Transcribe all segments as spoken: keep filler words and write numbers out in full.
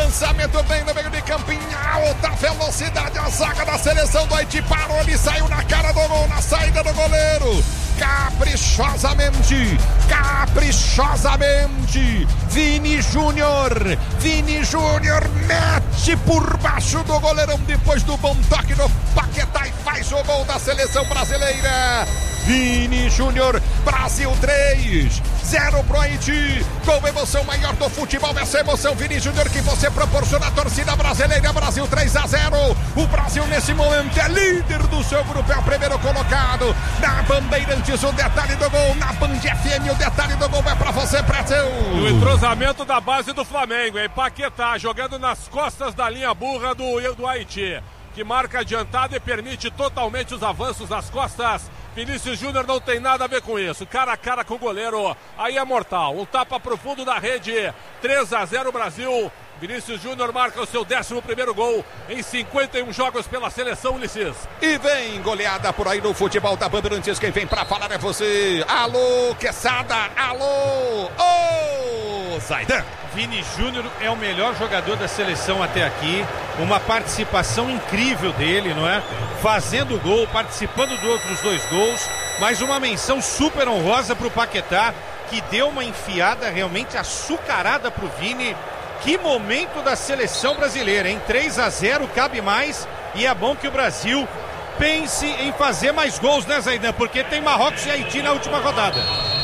Lançamento bem no meio de campo em alta velocidade. A zaga da seleção do Haiti parou ali, saiu na cara do gol, na saída do goleiro. Caprichosamente, caprichosamente, Vini Júnior, Vini Júnior mete por baixo do goleirão depois do bom toque do Paquetá e faz o gol da seleção brasileira. Vini Júnior, Brasil três, zero pro Haiti. Com emoção maior do futebol, essa emoção, Vini Júnior, que você proporciona à torcida brasileira. Brasil três a zero. O Brasil nesse momento é líder do seu grupo, é o primeiro colocado. Na Bandeirantes, o detalhe do gol. Na Band F M, o detalhe do gol é pra você, Pretzel. O entrosamento da base do Flamengo, hein? Paquetá jogando nas costas da linha burra do, do Haiti, que marca adiantado e permite totalmente os avanços nas costas. Vinícius Júnior não tem nada a ver com isso. Cara a cara com o goleiro. Aí é mortal. Um tapa profundo da rede. três a zero Brasil. Vinícius Júnior marca o seu décimo primeiro gol em cinquenta e um jogos pela seleção, Ulisses. E vem goleada por aí no futebol da Bandeirantes. Quem vem pra falar é você. Alô, Quesada. Alô. Ô, oh, Zaidan. Vini Júnior é o melhor jogador da seleção até aqui. Uma participação incrível dele, não é? Fazendo gol, participando dos outros dois gols. Mas uma menção super honrosa pro Paquetá, que deu uma enfiada realmente açucarada pro Vini. Que momento da seleção brasileira, hein? três a zero, cabe mais. E é bom que o Brasil pense em fazer mais gols, né, Zaidan? Porque tem Marrocos e Haiti na última rodada.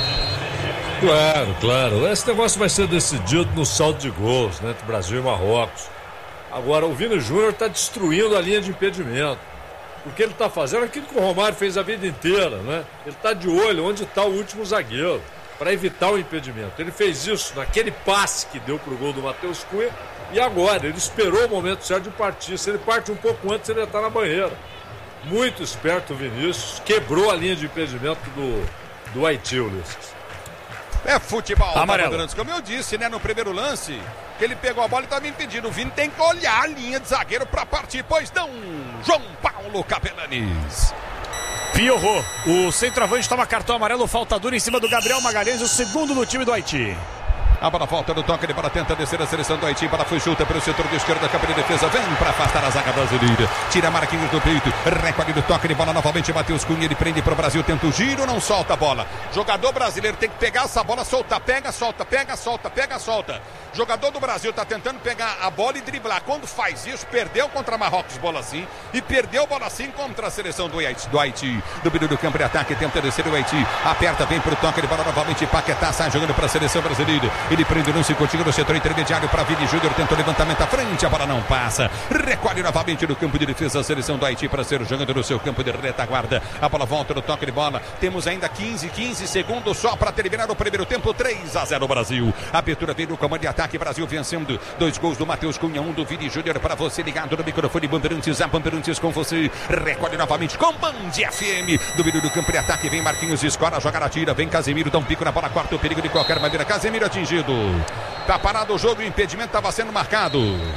Claro, claro. Esse negócio vai ser decidido no saldo de gols, né, entre Brasil e Marrocos. Agora, o Vini Júnior está destruindo a linha de impedimento. O que ele está fazendo é aquilo que o Romário fez a vida inteira, né? Ele está de olho onde está o último zagueiro, para evitar o impedimento. Ele fez isso naquele passe que deu para o gol do Matheus Cunha, e agora ele esperou o momento certo de partir. Se ele parte um pouco antes, ele ia estar na banheira. Muito esperto o Vinícius, quebrou a linha de impedimento do, do Haiti, Ulisses. É futebol, amarelo. Como eu disse, né, no primeiro lance, que ele pegou a bola e estava impedido. O Vini tem que olhar a linha de zagueiro para partir, pois não, João Paulo Capelanes. Piorou. O centroavante toma cartão amarelo, falta dura em cima do Gabriel Magalhães, o segundo no time do Haiti. A bola volta no toque, ele para tenta descer a seleção do Haiti, para foi chuta pelo setor de esquerda, campo de defesa, vem para afastar a zaga brasileira, tira Marquinhos do peito, recolhe do toque de bola novamente, Matheus Cunha, ele prende para o Brasil, tenta o giro, não solta a bola. Jogador brasileiro tem que pegar essa bola, soltar, pega, solta, pega, solta, pega, solta. Jogador do Brasil está tentando pegar a bola e driblar. Quando faz isso, perdeu contra Marrocos bola assim e perdeu bola assim contra a seleção do Haiti. Do, Haiti. do meio do campo de ataque, tenta descer o Haiti, aperta, vem para o toque de bola novamente, Paquetá sai jogando para a seleção brasileira. Ele prende o lance contigo no setor intermediário para Vini Júnior, tenta o levantamento à frente, a bola não passa, recolhe novamente no campo de defesa a seleção do Haiti para ser jogando no seu campo de retaguarda. A bola volta no toque de bola, temos ainda quinze, quinze segundos só para terminar o primeiro tempo. Três a zero Brasil. A abertura vem no comando de ataque, Brasil vencendo, dois gols do Matheus Cunha, um do Vini Júnior, para você ligado no microfone Bandeirantes, a Bandeirantes com você, recolhe novamente com Band F M, do meio do campo de ataque, vem Marquinhos, escora, joga na tira, vem Casemiro, dá um pico na bola, quarto perigo de qualquer maneira, Casemiro atingido. Tá parado o jogo, o impedimento estava sendo marcado.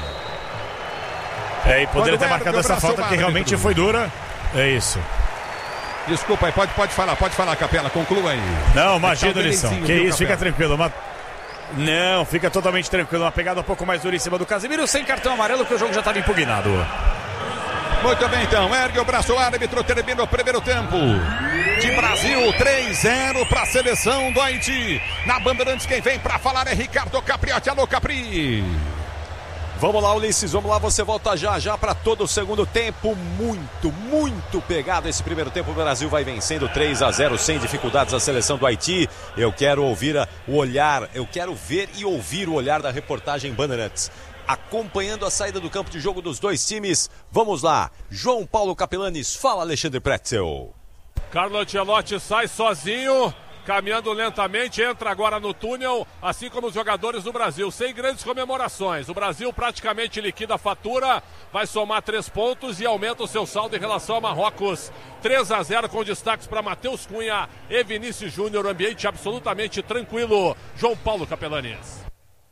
É, e poderia ter marcado essa falta que realmente foi dura. É isso. Desculpa aí, pode, pode falar, pode falar, Capela, conclua aí. Não, imagina, lição. Que viu, isso, fica tranquilo. Uma... Não, fica totalmente tranquilo. Uma pegada um pouco mais dura em cima do Casemiro, sem cartão amarelo, que o jogo já estava impugnado. Muito bem, então, ergue o braço, o árbitro termina o primeiro tempo. De Brasil, três a zero para a seleção do Haiti. Na Bandeirantes, quem vem para falar é Ricardo Capriotti. Alô, Capri. Vamos lá, Ulisses, vamos lá, você volta já já para todo o segundo tempo. Muito, muito pegado esse primeiro tempo. O Brasil vai vencendo três a zero sem dificuldades a seleção do Haiti. Eu quero ouvir a, o olhar, eu quero ver e ouvir o olhar da reportagem Bandeirantes, acompanhando a saída do campo de jogo dos dois times. Vamos lá, João Paulo Capelanes, fala Alexandre Pretzel. Carlo Ancelotti sai sozinho, caminhando lentamente, entra agora no túnel, assim como os jogadores do Brasil, sem grandes comemorações. O Brasil praticamente liquida a fatura, vai somar três pontos e aumenta o seu saldo em relação a Marrocos. três a zero com destaques para Matheus Cunha e Vinícius Júnior, ambiente absolutamente tranquilo. João Paulo Capelanes.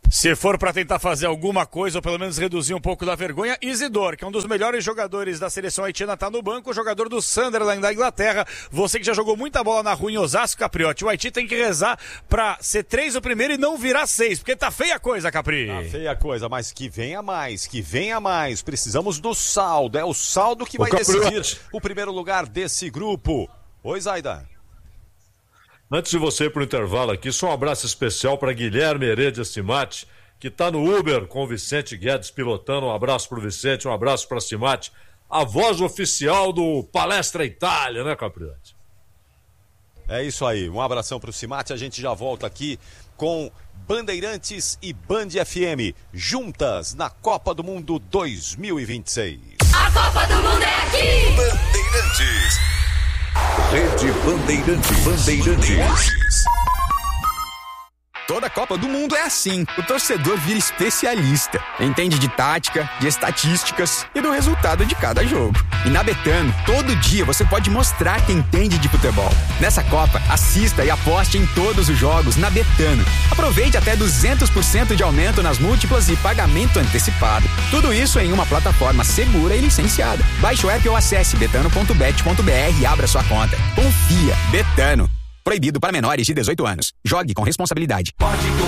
Se for para tentar fazer alguma coisa, ou pelo menos reduzir um pouco da vergonha, Isidore, que é um dos melhores jogadores da seleção haitiana, tá no banco, o jogador do Sunderland da Inglaterra. Você que já jogou muita bola na rua em Osasco, Capriotti, o Haiti tem que rezar pra ser três o primeiro e não virar seis, porque tá feia a coisa, Capri. Tá feia a coisa, mas que venha mais, que venha mais. Precisamos do saldo, é o saldo que vai decidir o primeiro lugar desse grupo. Oi, Zaida. Antes de você ir pro intervalo aqui, só um abraço especial para Guilherme Heredia Cimati, que está no Uber com o Vicente Guedes pilotando. Um abraço pro Vicente, um abraço para Cimati, a voz oficial do Palestra Itália, né, Capriotti? É isso aí, um abração pro Cimati, a gente já volta aqui com Bandeirantes e Band F M, juntas na Copa do Mundo dois mil e vinte e seis. A Copa do Mundo é aqui! Bandeirantes. Rede Bandeirantes. Bandeirantes. Toda Copa do Mundo é assim. O torcedor vira especialista. Entende de tática, de estatísticas e do resultado de cada jogo. E na Betano, todo dia você pode mostrar que entende de futebol. Nessa Copa, assista e aposte em todos os jogos na Betano. Aproveite até duzentos por cento de aumento nas múltiplas e pagamento antecipado. Tudo isso em uma plataforma segura e licenciada. Baixe o app ou acesse betano ponto bet ponto b r e abra sua conta. Confia. Betano. Proibido para menores de dezoito anos. Jogue com responsabilidade.